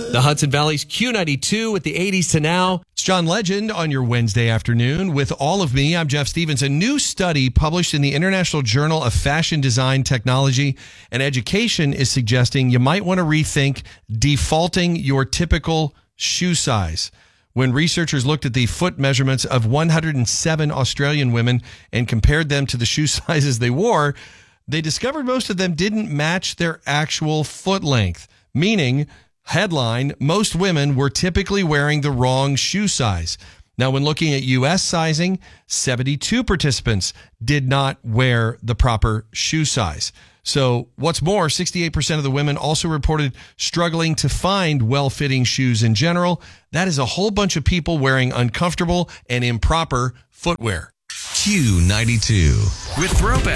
The Hudson Valley's Q92 with the 80s to now. It's John Legend on your Wednesday afternoon with all of me. I'm Jeff Stevens. A new study published in the International Journal of Fashion Design, Technology, and Education is suggesting you might want to rethink defaulting your typical shoe size. When researchers looked at the foot measurements of 107 Australian women and compared them to the shoe sizes they wore, they discovered most of them didn't match their actual foot length, meaning, headline, most women were typically wearing the wrong shoe size. Now, when looking at U.S. sizing, 72 participants did not wear the proper shoe size. So what's more, 68% of the women also reported struggling to find well-fitting shoes in general. That is a whole bunch of people wearing uncomfortable and improper footwear. Q92 with Throwback.